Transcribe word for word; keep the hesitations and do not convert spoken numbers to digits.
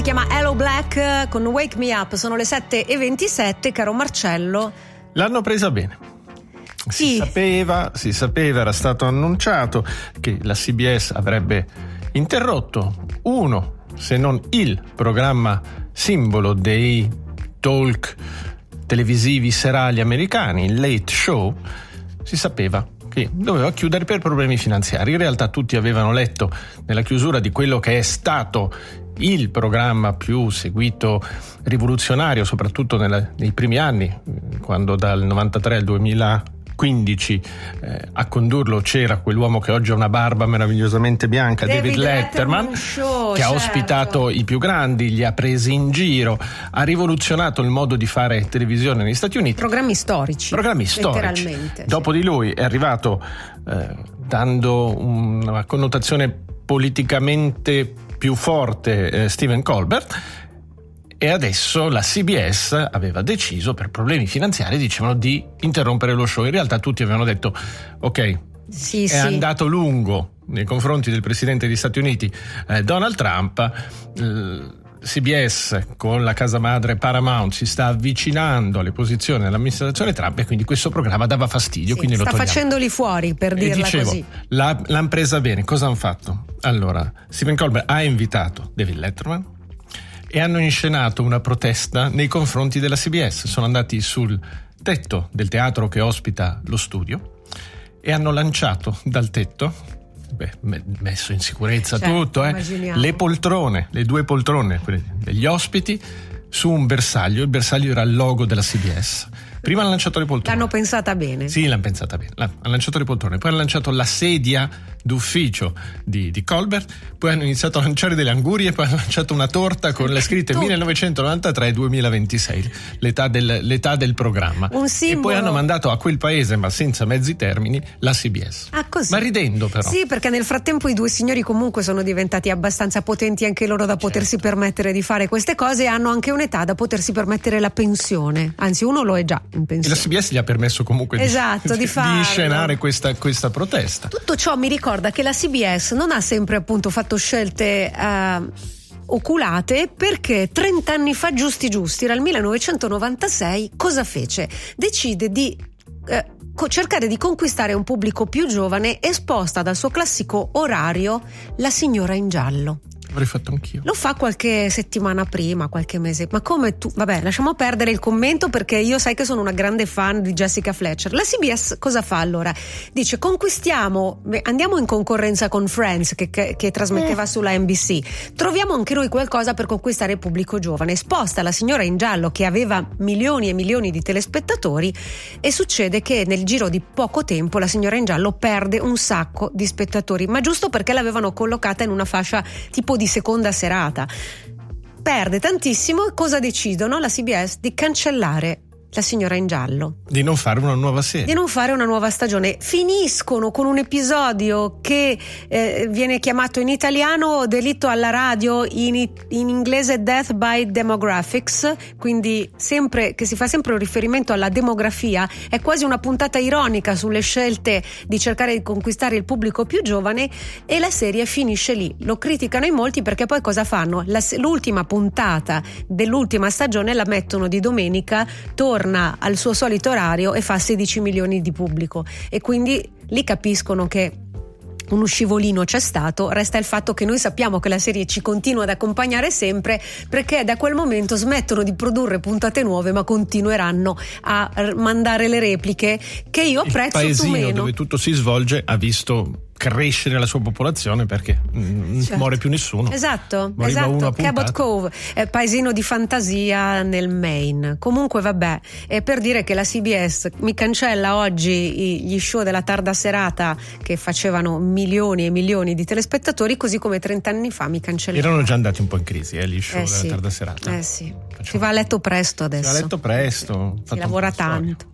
Si chiama Hello Black con Wake Me Up. Sono le sette e ventisette, caro Marcello. L'hanno presa bene. Si Sì. sapeva, si sapeva, era stato annunciato che la C B S avrebbe interrotto uno, se non il programma simbolo dei talk televisivi serali americani, il Late Show. Si sapeva che doveva chiudere per problemi finanziari. In realtà tutti avevano letto nella chiusura di quello che è stato il programma più seguito, rivoluzionario, soprattutto nella, nei primi anni, quando dal novantatré al duemilaquindici eh, a condurlo c'era quell'uomo che oggi ha una barba meravigliosamente bianca, David, David Letterman, Letterman Show, che ha certo. ospitato i più grandi, li ha presi in giro, ha rivoluzionato il modo di fare televisione negli Stati Uniti. Programmi storici. Programmi storici. Letteralmente. Dopo di lui è arrivato eh, dando una connotazione politicamente più forte eh, Stephen Colbert, e adesso la C B S aveva deciso, per problemi finanziari, dicevano di interrompere lo show. In realtà tutti avevano detto ok, Sì, è sì. andato lungo nei confronti del presidente degli Stati Uniti eh, Donald Trump. eh, C B S con la casa madre Paramount si sta avvicinando alle posizioni dell'amministrazione Trump, e quindi questo programma dava fastidio, Sì, quindi lo sta togliamo. facendoli fuori, per E dirla dicevo, così. la, l'hanno presa bene. Cosa hanno fatto? Allora, Stephen Colbert ha invitato David Letterman e hanno inscenato una protesta nei confronti della C B S. Sono andati sul tetto del teatro che ospita lo studio e hanno lanciato dal tetto, beh, messo in sicurezza Cioè, tutto, eh, immaginiamo. le poltrone, le due poltrone quelle degli ospiti, su un bersaglio. Il bersaglio era il logo della C B S. Prima hanno lanciato le poltrone. L'hanno pensata bene. Sì, l'hanno pensata bene. Hanno lanciato le poltrone, poi hanno lanciato la sedia d'ufficio di, di Colbert, poi hanno iniziato a lanciare delle angurie, poi hanno lanciato una torta con le scritte Tutto. millenovecentonovantatré duemilaventisei, l'età del, l'età del programma. Un E simbolo. poi hanno mandato a quel paese, ma senza mezzi termini, la C B S. Ah, così. Ma ridendo però. Sì, perché nel frattempo i due signori comunque sono diventati abbastanza potenti anche loro da potersi Certo. permettere di fare queste cose, e hanno anche un'età da potersi permettere la pensione. Anzi, uno lo è già in E pensione. la C B S gli ha permesso comunque di- Esatto, di di, farlo. inscenare questa, questa protesta. Tutto ciò mi ricorda che la C B S non ha sempre appunto fatto scelte eh, oculate, perché trent'anni fa, giusti giusti, era il millenovecentonovantasei, cosa fece? Decide di eh, co- cercare di conquistare un pubblico più giovane e sposta dal suo classico orario La signora in giallo. Avrei fatto anch'io. Lo fa qualche settimana prima, qualche mese. Ma come tu? Vabbè, lasciamo perdere il commento, perché io sai che sono una grande fan di Jessica Fletcher. La C B S cosa fa allora? Dice: conquistiamo, andiamo in concorrenza con Friends che, che, che trasmetteva sulla N B C. Troviamo anche noi qualcosa per conquistare il pubblico giovane. Sposta La signora in giallo, che aveva milioni e milioni di telespettatori, e succede che nel giro di poco tempo La signora in giallo perde un sacco di spettatori, ma giusto perché l'avevano collocata in una fascia tipo di seconda serata. Perde tantissimo, e cosa decidono? La C B S di cancellare La signora in giallo, Di non fare una nuova di serie. non fare una nuova stagione. Finiscono con un episodio che eh, viene chiamato in italiano Delitto alla radio, in, in inglese Death by Demographics, quindi sempre che si fa sempre un riferimento alla demografia. È quasi una puntata ironica sulle scelte di cercare di conquistare il pubblico più giovane, e la serie finisce lì. Lo criticano in molti, perché poi cosa fanno? La, l'ultima puntata dell'ultima stagione la mettono di domenica, torna al suo solito orario e fa sedici milioni di pubblico, e quindi lì capiscono che uno scivolino c'è stato. Resta il fatto che noi sappiamo che la serie ci continua ad accompagnare sempre, perché da quel momento smettono di produrre puntate nuove, ma continueranno a mandare le repliche, che io apprezzo. Il paesino tu meno. dove tutto si svolge ha visto crescere la sua popolazione, perché non Certo. muore più nessuno. Esatto, Moriva una esatto. puntata. Cabot Cove, eh, paesino di fantasia nel Maine. Comunque vabbè, è per dire che la C B S mi cancella oggi i- gli show della tarda serata che facevano milioni e milioni di telespettatori, così come trent'anni fa mi cancellava. Erano già andati un po' in crisi eh, gli show Eh della sì, tarda serata. eh sì. Facciamo- Si va a letto presto adesso. Si va a letto presto. Si lavora tanto.